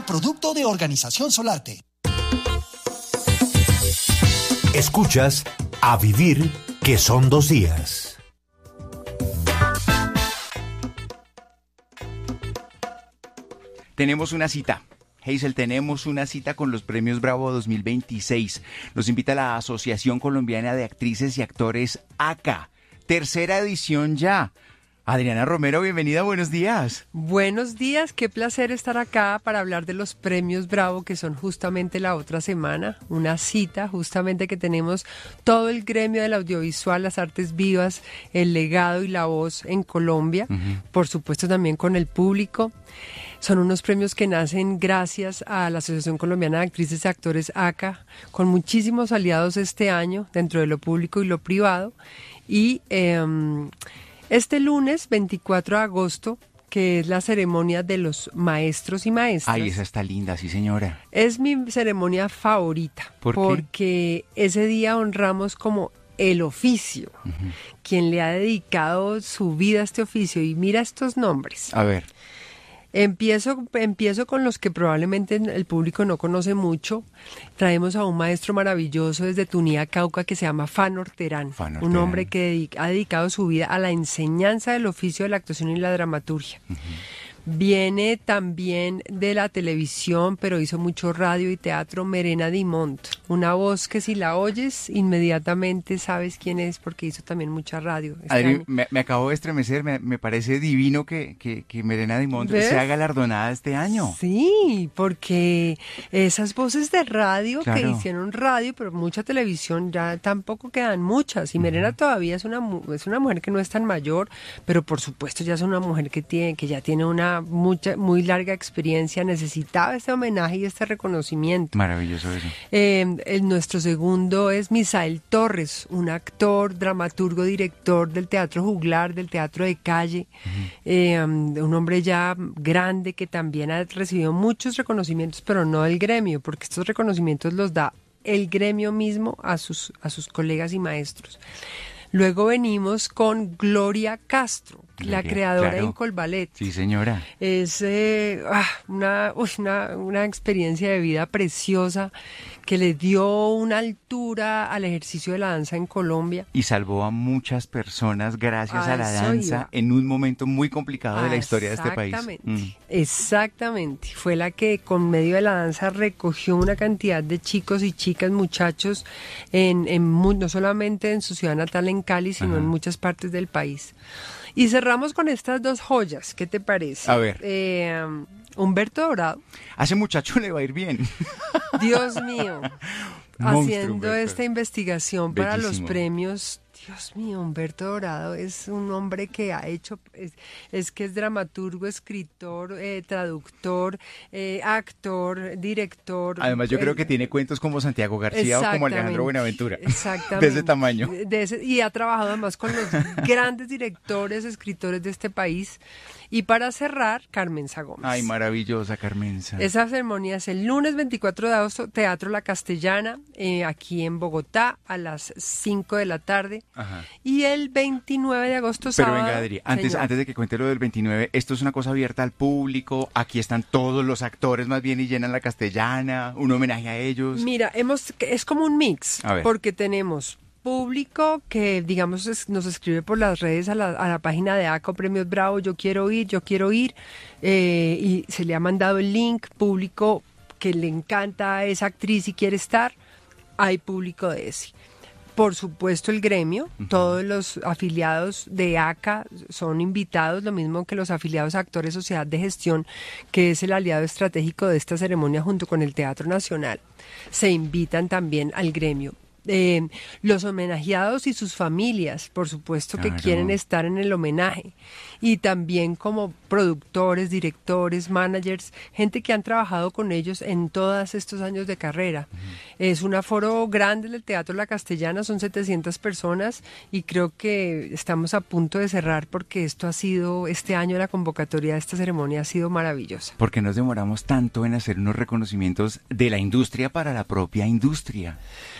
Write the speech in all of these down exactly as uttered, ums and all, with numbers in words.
producto de Organización Solarte. Escuchas A Vivir, que son dos días. Tenemos una cita. Hazel, tenemos una cita con los Premios Bravo dos mil veintiséis. Nos invita la Asociación Colombiana de Actrices y Actores A C A. Tercera edición ya. Adriana Romero, bienvenida, buenos días. Buenos días, qué placer estar acá para hablar de los Premios Bravo, que son justamente la otra semana, una cita justamente que tenemos todo el gremio del audiovisual, las artes vivas, el legado y la voz en Colombia, uh-huh. Por supuesto también con el público. Son unos premios que nacen gracias a la Asociación Colombiana de Actrices y Actores A C A, con muchísimos aliados este año dentro de lo público y lo privado. Y eh, este lunes veinticuatro de agosto, que es la ceremonia de los maestros y maestras. Ay, esa está linda, sí señora. Es mi ceremonia favorita. ¿Por qué? Porque ese día honramos como el oficio, uh-huh. Quien le ha dedicado su vida a este oficio. Y mira estos nombres. A ver. Empiezo, empiezo con los que probablemente el público no conoce mucho. Traemos a un maestro maravilloso desde Tunía, Cauca, que se llama Fanor Terán, Fan un hombre que dedica, ha dedicado su vida a la enseñanza del oficio de la actuación y la dramaturgia. Uh-huh. Viene también de la televisión, pero hizo mucho radio y teatro, Merena Dimont, una voz que si la oyes inmediatamente sabes quién es porque hizo también mucha radio. Este Adri, me, me acabo de estremecer, me, me parece divino que, que, que Merena Dimont sea galardonada este año. Sí, porque esas voces de radio, claro, que hicieron radio, pero mucha televisión, ya tampoco quedan muchas. Y Merena uh-huh. todavía es una, es una mujer que no es tan mayor, pero por supuesto ya es una mujer que, tiene, que ya tiene una mucha muy larga experiencia, necesitaba este homenaje y este reconocimiento. Maravilloso eso. Eh, el, nuestro segundo es Misael Torres, un actor, dramaturgo, director del Teatro Juglar, del Teatro de Calle, uh-huh. eh, un hombre ya grande que también ha recibido muchos reconocimientos, pero no del gremio, porque estos reconocimientos los da el gremio mismo a sus, a sus colegas y maestros. Luego venimos con Gloria Castro, Gloria, la creadora claro. de Incolballet. Sí, señora. Es eh, ah, una, uy, una, una experiencia de vida preciosa que le dio una altura al ejercicio de la danza en Colombia. Y salvó a muchas personas gracias a, a la danza iba. en un momento muy complicado ah, de la historia de este país. Exactamente, mm. exactamente. Fue la que con medio de la danza recogió una cantidad de chicos y chicas, muchachos, en, en no solamente en su ciudad natal, en Cali, sino Ajá. en muchas partes del país. Y cerramos con estas dos joyas, ¿qué te parece? A ver. Eh, Humberto Dorado. A ese muchacho le va a ir bien. Dios mío. Haciendo Humberto. esta investigación Bellísimo. Para los premios. Dios mío, Humberto Dorado es un hombre que ha hecho, es, es que es dramaturgo, escritor, eh, traductor, eh, actor, director. Además yo eh, creo que tiene cuentos como Santiago García o como Alejandro Buenaventura. Exactamente. De ese tamaño. De ese, y ha trabajado además con los grandes directores, escritores de este país. Y para cerrar, Carmenza Gómez. Ay, maravillosa Carmenza. Esa ceremonia es el lunes veinticuatro de agosto, Teatro La Castellana, eh, aquí en Bogotá, a las cinco de la tarde. Ajá. Y el veintinueve de agosto, Pero sábado. Pero venga, Adri, antes, antes de que cuente lo del veintinueve, esto es una cosa abierta al público, aquí están todos los actores más bien y llenan La Castellana, un homenaje a ellos. Mira, hemos es como un mix, porque tenemos público que, digamos, es, nos escribe por las redes a la, a la página de A C A Premios Bravo, yo quiero ir, yo quiero ir, eh, y se le ha mandado el link, público que le encanta a esa actriz y quiere estar, hay público de ese. Por supuesto el gremio, uh-huh. todos los afiliados de A C A son invitados, lo mismo que los afiliados a Actores Sociedad de Gestión, que es el aliado estratégico de esta ceremonia junto con el Teatro Nacional, se invitan también al gremio. Eh, los homenajeados y sus familias, por supuesto que claro. quieren estar en el homenaje, y también como productores, directores, managers, gente que han trabajado con ellos en todos estos años de carrera. Uh-huh. Es un aforo grande del Teatro La Castellana, son setecientas personas, y creo que estamos a punto de cerrar porque esto ha sido, este año la convocatoria de esta ceremonia ha sido maravillosa. ¿Por qué nos demoramos tanto en hacer unos reconocimientos de la industria para la propia industria?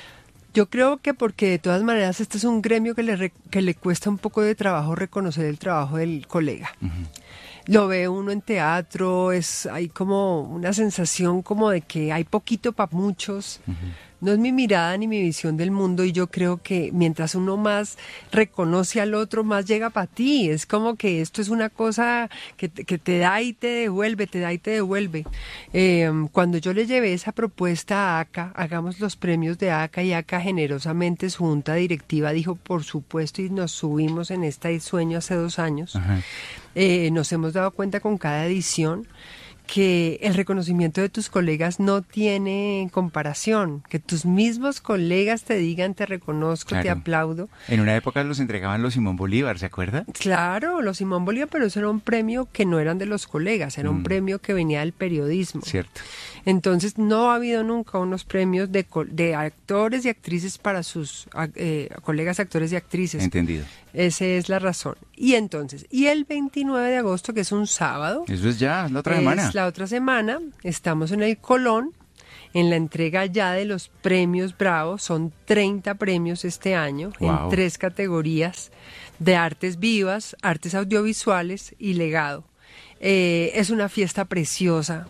Yo creo que porque de todas maneras este es un gremio que le, que le cuesta un poco de trabajo reconocer el trabajo del colega. Uh-huh. lo ve uno en teatro, es hay como una sensación como de que hay poquito para muchos. Uh-huh. No es mi mirada ni mi visión del mundo, y yo creo que mientras uno más reconoce al otro, más llega para ti. Es como que esto es una cosa que, que te da y te devuelve, te da y te devuelve. Eh, cuando yo le llevé esa propuesta a ACA, hagamos los premios de ACA, y ACA generosamente, su junta directiva dijo, por supuesto, y nos subimos en este sueño hace dos años. Eh, nos hemos dado cuenta con cada edición que el reconocimiento de tus colegas no tiene comparación, que tus mismos colegas te digan te reconozco, claro. Te aplaudo. En una época los entregaban los Simón Bolívar, ¿se acuerda? Claro, los Simón Bolívar, pero eso era un premio que no eran de los colegas, era mm. un premio que venía del periodismo. Cierto. Entonces no ha habido nunca unos premios de, de actores y actrices para sus eh, colegas actores y actrices. Entendido. Esa es la razón. Y entonces, y el veintinueve de agosto, que es un sábado. Eso es ya, la otra es semana. La otra semana, estamos en el Colón, en la entrega ya de los premios Bravo. Son treinta premios este año, wow. En tres categorías, de artes vivas, artes audiovisuales y legado. Eh, es una fiesta preciosa.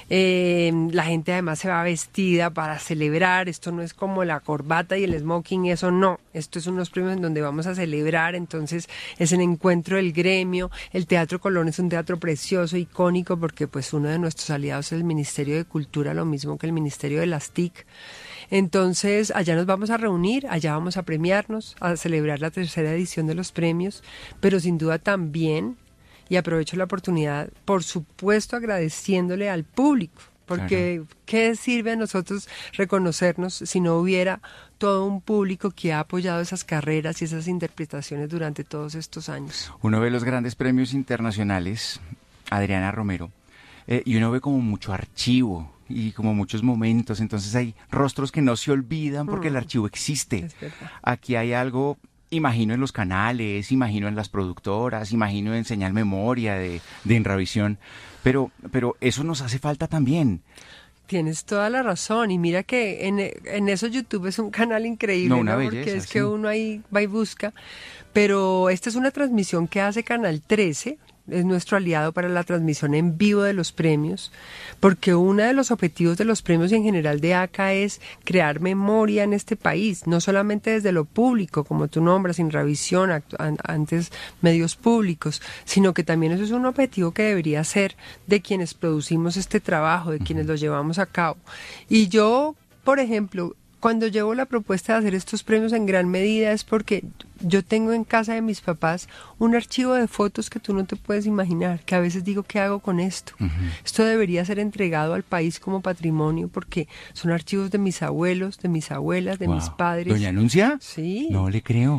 Eh, la gente además se va vestida para celebrar. Esto no es como la corbata y el smoking, eso no. Esto es unos premios en donde vamos a celebrar. Entonces es el encuentro del gremio. El Teatro Colón es un teatro precioso, icónico, porque pues uno de nuestros aliados es el Ministerio de Cultura, lo mismo que el Ministerio de las T I C. Entonces allá nos vamos a reunir, allá vamos a premiarnos, a celebrar la tercera edición de los premios, pero sin duda también, y aprovecho la oportunidad, por supuesto, agradeciéndole al público, porque claro. ¿Qué sirve a nosotros reconocernos si no hubiera todo un público que ha apoyado esas carreras y esas interpretaciones durante todos estos años? Uno ve los grandes premios internacionales, Adriana Romero, eh, y uno ve como mucho archivo y como muchos momentos, entonces hay rostros que no se olvidan porque mm. el archivo existe. Es verdad. Aquí hay algo... Imagino en los canales, imagino en las productoras, imagino en Señal Memoria de, de Enravisión, pero, pero eso nos hace falta también. Tienes toda la razón, y mira que en, en eso YouTube es un canal increíble, no, una ¿no? belleza, Porque es sí. que uno ahí va y busca, pero esta es una transmisión que hace Canal trece, es nuestro aliado para la transmisión en vivo de los premios, porque uno de los objetivos de los premios y en general de ACA es crear memoria en este país, no solamente desde lo público, como tú nombras, Enravisión, antes medios públicos, sino que también eso es un objetivo que debería ser de quienes producimos este trabajo, de quienes lo llevamos a cabo. Y yo, por ejemplo, cuando llevo la propuesta de hacer estos premios en gran medida es porque yo tengo en casa de mis papás un archivo de fotos que tú no te puedes imaginar, que a veces digo, ¿qué hago con esto? Uh-huh. Esto debería ser entregado al país como patrimonio, porque son archivos de mis abuelos, de mis abuelas, de wow. mis padres. ¿Doña Anuncia? Sí. No le creo.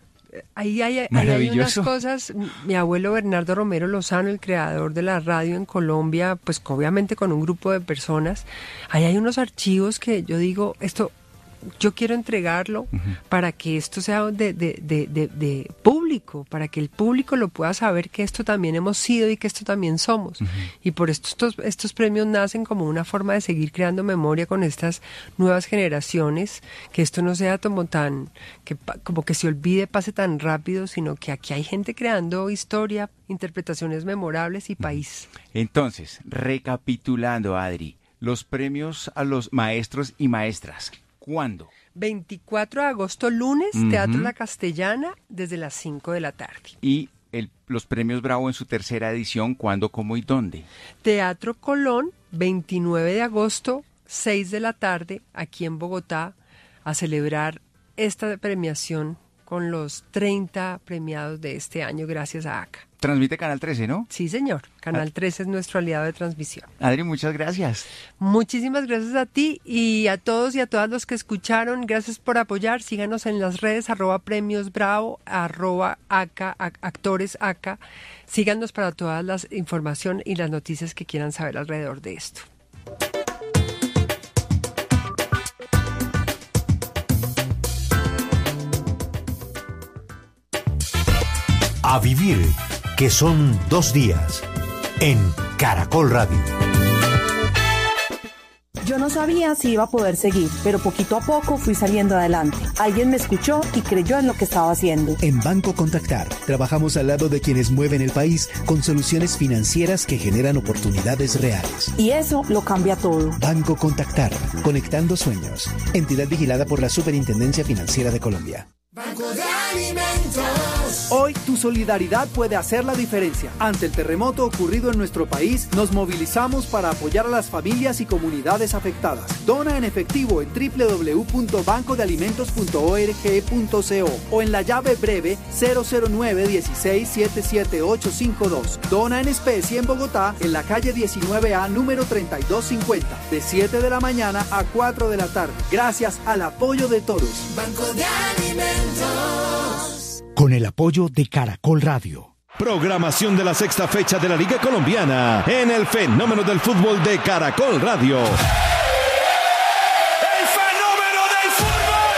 Ahí hay, ahí hay unas cosas. Mi abuelo Bernardo Romero Lozano, el creador de la radio en Colombia, pues obviamente con un grupo de personas, ahí hay unos archivos que yo digo, esto... yo quiero entregarlo uh-huh. para que esto sea de, de, de, de, de público, para que el público lo pueda saber que esto también hemos sido y que esto también somos. Uh-huh. Y por esto estos, estos premios nacen como una forma de seguir creando memoria con estas nuevas generaciones, que esto no sea como tan, que como que se olvide, pase tan rápido, sino que aquí hay gente creando historia, interpretaciones memorables y país. Entonces, recapitulando, Adri, los premios a los maestros y maestras. ¿Cuándo? veinticuatro de agosto, lunes, uh-huh. Teatro La Castellana, desde las cinco de la tarde. ¿Y el, los premios Bravo en su tercera edición, cuándo, cómo y dónde? Teatro Colón, veintinueve de agosto, seis de la tarde, aquí en Bogotá, a celebrar esta premiación con los treinta premiados de este año, gracias a ACA. Transmite Canal trece, ¿no? Sí, señor. Canal trece es nuestro aliado de transmisión. Adri, muchas gracias. Muchísimas gracias a ti y a todos y a todas los que escucharon. Gracias por apoyar. Síganos en las redes, arroba premios bravo, arroba ACA, actores ACA. Síganos para todas las información y las noticias que quieran saber alrededor de esto. A vivir, que son dos días, en Caracol Radio. Yo no sabía si iba a poder seguir, pero poquito a poco fui saliendo adelante. Alguien me escuchó y creyó en lo que estaba haciendo. En Banco Contactar, trabajamos al lado de quienes mueven el país con soluciones financieras que generan oportunidades reales. Y eso lo cambia todo. Banco Contactar, conectando sueños. Entidad vigilada por la Superintendencia Financiera de Colombia. Banco de Alimentos. Hoy tu solidaridad puede hacer la diferencia. Ante el terremoto ocurrido en nuestro país, nos movilizamos para apoyar a las familias y comunidades afectadas. Dona en efectivo en doble u doble u doble u punto banco de alimentos punto org punto co o en la llave breve cero cero nueve dieciséis siete siete ocho cinco dos. Dona en especie en Bogotá, en la calle diecinueve A, número treinta y dos cincuenta, de siete de la mañana a cuatro de la tarde. Gracias al apoyo de todos. Banco de Alimentos. Con el apoyo de Caracol Radio. Programación de la sexta fecha de la Liga Colombiana en el fenómeno del fútbol de Caracol Radio. ¡El fenómeno del fútbol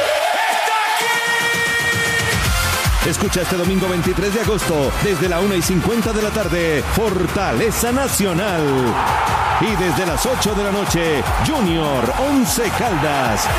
está aquí! Escucha este domingo veintitrés de agosto desde la una y cincuenta de la tarde, Fortaleza Nacional. Y desde las ocho de la noche, Junior Once Caldas.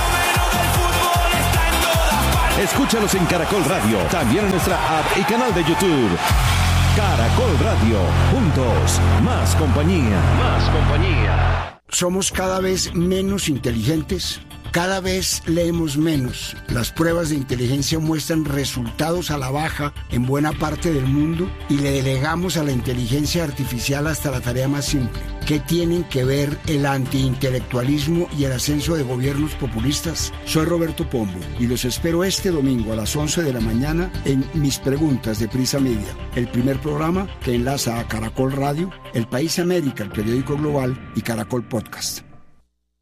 Escúchalos en Caracol Radio, también en nuestra app y canal de YouTube. Caracol Radio, juntos, más compañía. Más compañía. Somos cada vez menos inteligentes, cada vez leemos menos. Las pruebas de inteligencia muestran resultados a la baja en buena parte del mundo y le delegamos a la inteligencia artificial hasta la tarea más simple. ¿Qué tienen que ver el antiintelectualismo y el ascenso de gobiernos populistas? Soy Roberto Pombo y los espero este domingo a las once de la mañana en Mis Preguntas de Prisa Media, el primer programa que enlaza a Caracol Radio, El País América, el periódico global, y Caracol Podcast.